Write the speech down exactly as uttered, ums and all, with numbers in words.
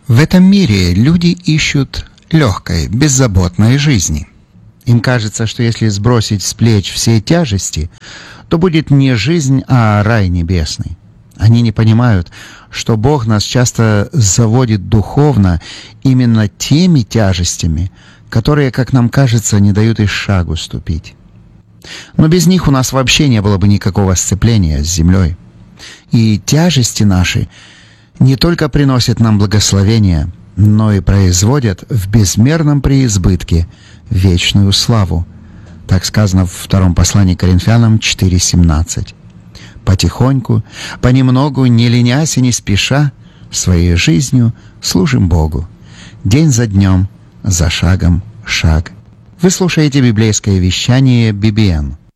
В этом мире люди ищут легкой, беззаботной жизни. Им кажется, что если сбросить с плеч все тяжести, то будет не жизнь, а рай небесный. Они не понимают, что Бог нас часто заводит духовно именно теми тяжестями, которые, как нам кажется, не дают и шагу ступить. Но без них у нас вообще не было бы никакого сцепления с землей. И тяжести наши не только приносят нам благословение, но и производят в безмерном преизбытке вечную славу. Так сказано в втором послании к Коринфянам четыре семнадцать. Потихоньку, понемногу, не ленясь и не спеша, своей жизнью служим Богу. День за днем, за шагом шаг. Вы слушаете библейское вещание би би эн.